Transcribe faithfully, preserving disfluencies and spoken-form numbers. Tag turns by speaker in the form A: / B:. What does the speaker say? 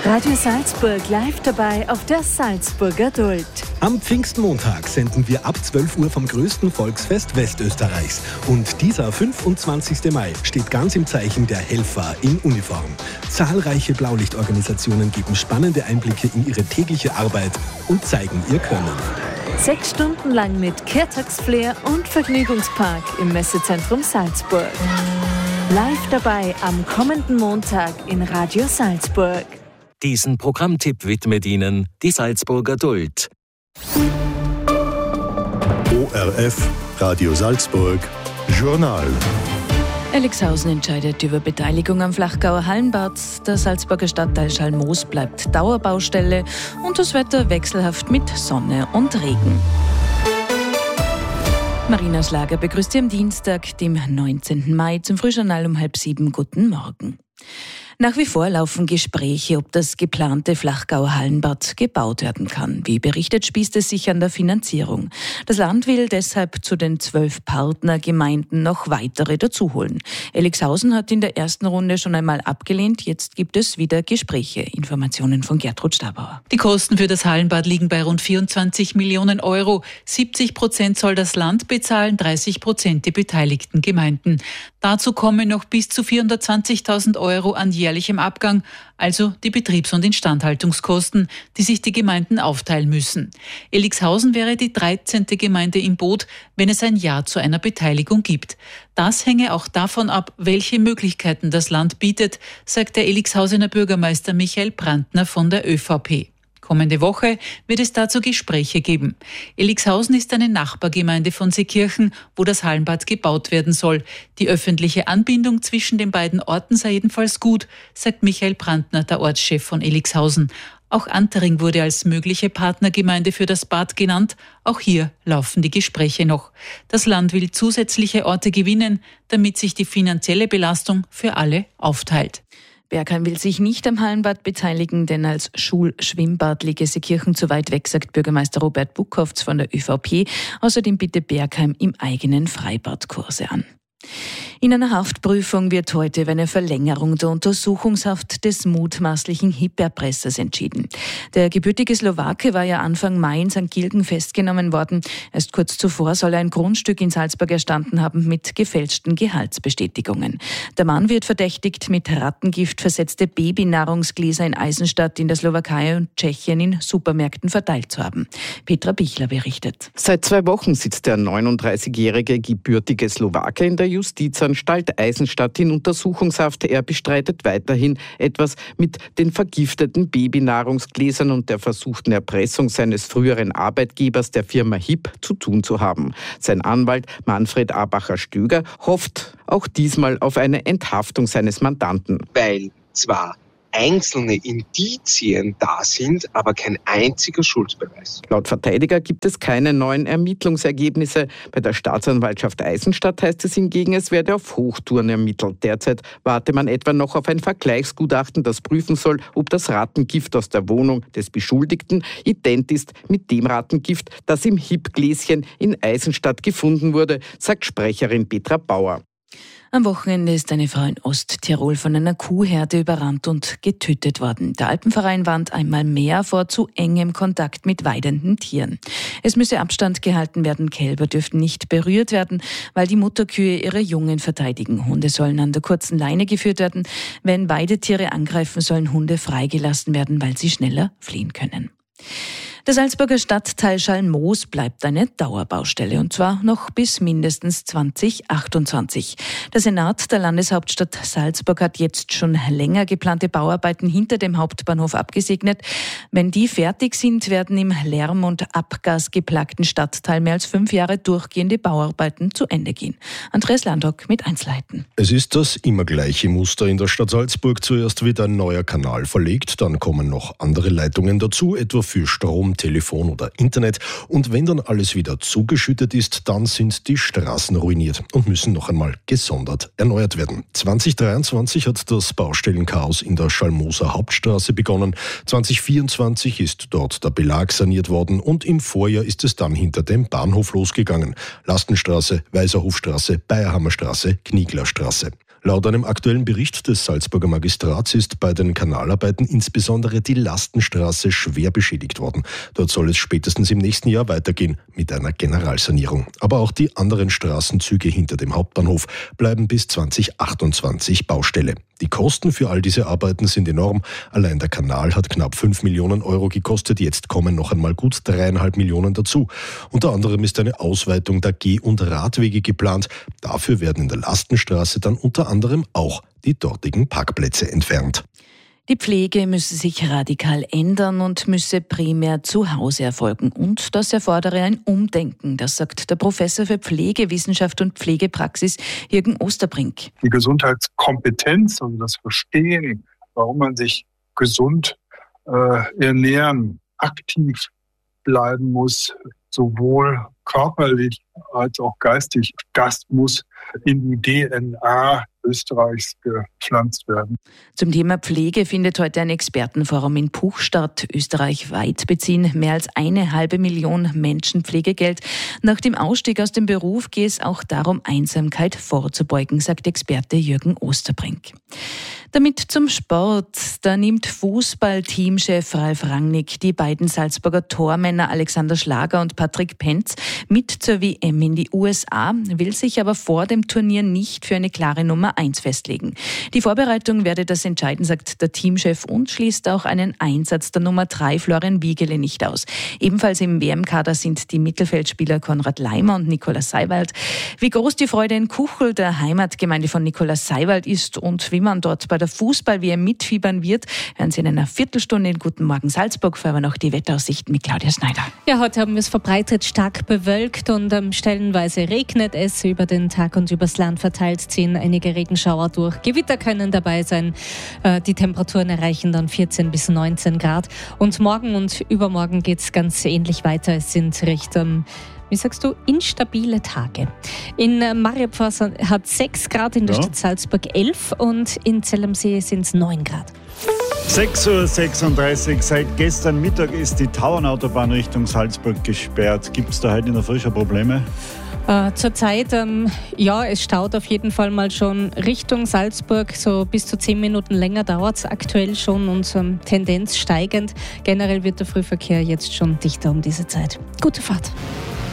A: Radio Salzburg live dabei auf der Salzburger Duld.
B: Am Pfingstmontag senden wir ab zwölf Uhr vom größten Volksfest Westösterreichs. Und dieser fünfundzwanzigsten Mai steht ganz im Zeichen der Helfer in Uniform. Zahlreiche Blaulichtorganisationen geben spannende Einblicke in ihre tägliche Arbeit und zeigen ihr Können.
A: Sechs Stunden lang mit Kehrtagsflair und Vergnügungspark im Messezentrum Salzburg. Live dabei am kommenden Montag in Radio Salzburg.
C: Diesen Programmtipp widmet Ihnen die Salzburger Duld.
D: O R F, Radio Salzburg, Journal.
E: Elixhausen entscheidet über Beteiligung am Flachgauer Hallenbad. Der Salzburger Stadtteil Schalmoos bleibt Dauerbaustelle und das Wetter wechselhaft mit Sonne und Regen. Marina Schlager begrüßt Sie am Dienstag, dem neunzehnten Mai, zum Frühjournal um halb sieben. Guten Morgen. Nach wie vor laufen Gespräche, ob das geplante Flachgauer Hallenbad gebaut werden kann. Wie berichtet, spießt es sich an der Finanzierung. Das Land will deshalb zu den zwölf Partnergemeinden noch weitere dazuholen. Elixhausen hat in der ersten Runde schon einmal abgelehnt. Jetzt gibt es wieder Gespräche. Informationen von Gertrud Stabauer.
F: Die Kosten für das Hallenbad liegen bei rund vierundzwanzig Millionen Euro. siebzig Prozent soll das Land bezahlen, dreißig Prozent die beteiligten Gemeinden. Dazu kommen noch bis zu vierhundertzwanzigtausend Euro an jährlichem Abgang, also die Betriebs- und Instandhaltungskosten, die sich die Gemeinden aufteilen müssen. Elixhausen wäre die dreizehnte Gemeinde im Boot, wenn es ein Ja zu einer Beteiligung gibt. Das hänge auch davon ab, welche Möglichkeiten das Land bietet, sagt der Elixhausener Bürgermeister Michael Brandner von der ÖVP. Kommende Woche wird es dazu Gespräche geben. Elixhausen ist eine Nachbargemeinde von Seekirchen, wo das Hallenbad gebaut werden soll. Die öffentliche Anbindung zwischen den beiden Orten sei jedenfalls gut, sagt Michael Brandner, der Ortschef von Elixhausen. Auch Antering wurde als mögliche Partnergemeinde für das Bad genannt. Auch hier laufen die Gespräche noch. Das Land will zusätzliche Orte gewinnen, damit sich die finanzielle Belastung für alle aufteilt.
E: Bergheim will sich nicht am Hallenbad beteiligen, denn als Schulschwimmbad liege Seekirchen zu weit weg, sagt Bürgermeister Robert Buckhoffs von der ÖVP. Außerdem bietet Bergheim im eigenen Freibad Kurse an. In einer Haftprüfung wird heute über eine Verlängerung der Untersuchungshaft des mutmaßlichen H I P-Erpressers entschieden. Der gebürtige Slowake war ja Anfang Mai in Sankt Gilgen festgenommen worden. Erst kurz zuvor soll er ein Grundstück in Salzburg erstanden haben mit gefälschten Gehaltsbestätigungen. Der Mann wird verdächtigt, mit Rattengift versetzte Babynahrungsgläser in Eisenstadt in der Slowakei und Tschechien in Supermärkten verteilt zu haben. Petra Bichler berichtet.
G: Seit zwei Wochen sitzt der neununddreißigjährige gebürtige Slowake in der Justizanstalt Eisenstadt in Untersuchungshaft. Er bestreitet weiterhin, etwas mit den vergifteten Babynahrungsgläsern und der versuchten Erpressung seines früheren Arbeitgebers, der Firma H I P, zu tun zu haben. Sein Anwalt Manfred Abacher-Stöger hofft auch diesmal auf eine Enthaftung seines Mandanten.
H: Weil zwar einzelne Indizien da sind, aber kein einziger Schuldbeweis.
G: Laut Verteidiger gibt es keine neuen Ermittlungsergebnisse. Bei der Staatsanwaltschaft Eisenstadt heißt es hingegen, es werde auf Hochtouren ermittelt. Derzeit warte man etwa noch auf ein Vergleichsgutachten, das prüfen soll, ob das Rattengift aus der Wohnung des Beschuldigten ident ist mit dem Rattengift, das im H I P-Gläschen in Eisenstadt gefunden wurde, sagt Sprecherin Petra Bauer.
E: Am Wochenende ist eine Frau in Osttirol von einer Kuhherde überrannt und getötet worden. Der Alpenverein warnt einmal mehr vor zu engem Kontakt mit weidenden Tieren. Es müsse Abstand gehalten werden, Kälber dürften nicht berührt werden, weil die Mutterkühe ihre Jungen verteidigen. Hunde sollen an der kurzen Leine geführt werden. Wenn Weidetiere angreifen, sollen Hunde freigelassen werden, weil sie schneller fliehen können. Der Salzburger Stadtteil Schalmoos bleibt eine Dauerbaustelle, und zwar noch bis mindestens zwanzig achtundzwanzig. Der Senat der Landeshauptstadt Salzburg hat jetzt schon länger geplante Bauarbeiten hinter dem Hauptbahnhof abgesegnet. Wenn die fertig sind, werden im lärm- und abgasgeplagten Stadtteil mehr als fünf Jahre durchgehende Bauarbeiten zu Ende gehen. Andreas Landhock mit Einzelheiten.
D: Es ist das immer gleiche Muster in der Stadt Salzburg. Zuerst wird ein neuer Kanal verlegt, dann kommen noch andere Leitungen dazu, etwa für Strom, Telefon oder Internet. Und wenn dann alles wieder zugeschüttet ist, dann sind die Straßen ruiniert und müssen noch einmal gesondert erneuert werden. zwanzig dreiundzwanzig hat das Baustellenchaos in der Schalmooser Hauptstraße begonnen. zwanzig vierundzwanzig ist dort der Belag saniert worden und im Vorjahr ist es dann hinter dem Bahnhof losgegangen. Lastenstraße, Weiserhofstraße, Bayerhammerstraße, Knieglerstraße. Laut einem aktuellen Bericht des Salzburger Magistrats ist bei den Kanalarbeiten insbesondere die Lastenstraße schwer beschädigt worden. Dort soll es spätestens im nächsten Jahr weitergehen mit einer Generalsanierung. Aber auch die anderen Straßenzüge hinter dem Hauptbahnhof bleiben bis zwanzig achtundzwanzig Baustelle. Die Kosten für all diese Arbeiten sind enorm. Allein der Kanal hat knapp fünf Millionen Euro gekostet. Jetzt kommen noch einmal gut dreieinhalb Millionen dazu. Unter anderem ist eine Ausweitung der Geh- und Radwege geplant. Dafür werden in der Lastenstraße dann unter anderem auch die dortigen Parkplätze entfernt.
E: Die Pflege müsse sich radikal ändern und müsse primär zu Hause erfolgen. Und das erfordere ein Umdenken, das sagt der Professor für Pflegewissenschaft und Pflegepraxis Jürgen Osterbrink.
I: Die Gesundheitskompetenz und das Verstehen, warum man sich gesund äh, ernähren, aktiv bleiben muss, sowohl körperlich als auch geistig, das muss in die D N A Österreichs gepflanzt werden.
E: Zum Thema Pflege findet heute ein Expertenforum in Puch statt. Österreichweit beziehen mehr als eine halbe Million Menschen Pflegegeld. Nach dem Ausstieg aus dem Beruf gehe es auch darum, Einsamkeit vorzubeugen, sagt Experte Jürgen Osterbrink. Damit zum Sport. Da nimmt Fußball-Teamchef Ralf Rangnick die beiden Salzburger Tormänner Alexander Schlager und Patrick Penz mit zur W M in die U S A, will sich aber vor dem Turnier nicht für eine klare Nummer eins festlegen. Die Vorbereitung werde das entscheiden, sagt der Teamchef und schließt auch einen Einsatz der Nummer drei Florian Wiegele nicht aus. Ebenfalls im W M-Kader sind die Mittelfeldspieler Konrad Leimer und Nikolaus Seiwald. Wie groß die Freude in Kuchel, der Heimatgemeinde von Nikolaus Seiwald, ist und wie man dort bei der Fußball-W M mitfiebern wird, hören Sie in einer Viertelstunde in Guten Morgen Salzburg, vor allem noch die Wetteraussichten mit Claudia Schneider.
J: Ja, heute haben wir es verbreitet stark bewölkt und ähm, stellenweise regnet es. Über den Tag und übers Land verteilt ziehen einige Regenschauer durch. Gewitter können dabei sein. Äh, die Temperaturen erreichen dann vierzehn bis neunzehn Grad. Und morgen und übermorgen geht es ganz ähnlich weiter. Es sind recht ähm, wie sagst du, instabile Tage. In Mariapfarr hat sechs Grad, in der ja. Stadt Salzburg elf und in Zell am See sind es neun Grad.
K: sechs Uhr sechsunddreißig. Seit gestern Mittag ist die Tauernautobahn Richtung Salzburg gesperrt. Gibt es da heute in der Früh schon Probleme?
J: Äh, zurzeit, ähm, ja, es staut auf jeden Fall mal schon Richtung Salzburg. So bis zu zehn Minuten länger dauert es aktuell schon und ähm, Tendenz steigend. Generell wird der Frühverkehr jetzt schon dichter um diese Zeit. Gute Fahrt.